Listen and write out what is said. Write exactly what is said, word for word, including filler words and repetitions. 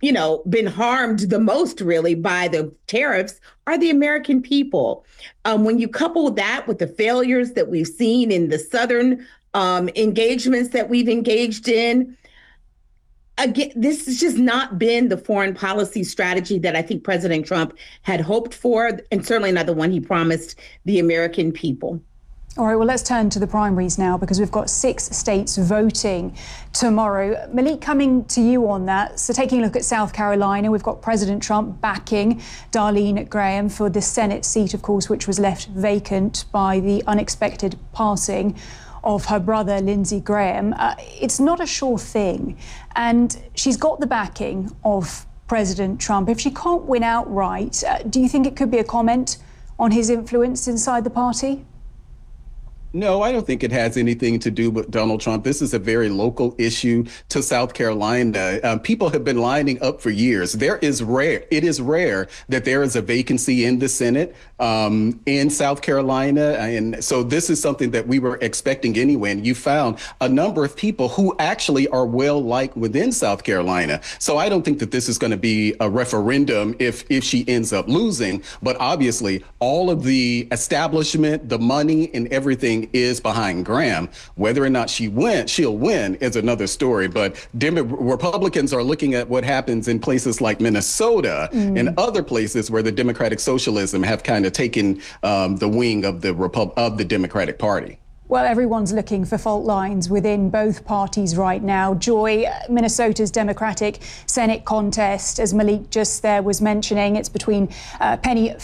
you know, been harmed the most really by the tariffs are the American people. Um, when you couple that with the failures that we've seen in the Southern um, engagements that we've engaged in, again, this has just not been the foreign policy strategy that I think President Trump had hoped for, and certainly not the one he promised the American people. All right, well, let's turn to the primaries now, because we've got six states voting tomorrow. Malik, coming to you on that. So taking a look at South Carolina, we've got President Trump backing Darlene Graham for the Senate seat, of course, which was left vacant by the unexpected passing of her brother, Lindsey Graham. Uh, it's not a sure thing. And she's got the backing of President Trump. If she can't win outright, uh, do you think it could be a comment on his influence inside the party? No, I don't think it has anything to do with Donald Trump. This is a very local issue to South Carolina. Um, people have been lining up for years. There is rare. It is rare that there is a vacancy in the Senate um, in South Carolina. And so this is something that we were expecting anyway. And you found a number of people who actually are well liked within South Carolina. So I don't think that this is going to be a referendum if if she ends up losing. But obviously, all of the establishment, the money and everything is behind Graham. Whether or not she win, she'll win is another story. But Dem- Republicans are looking at what happens in places like Minnesota mm. and other places where the Democratic Socialism have kind of taken um, the wing of the Repub- of the Democratic Party. Well, everyone's looking for fault lines within both parties right now. Joy, Minnesota's Democratic Senate contest, as Malik just there was mentioning, it's between uh, Penny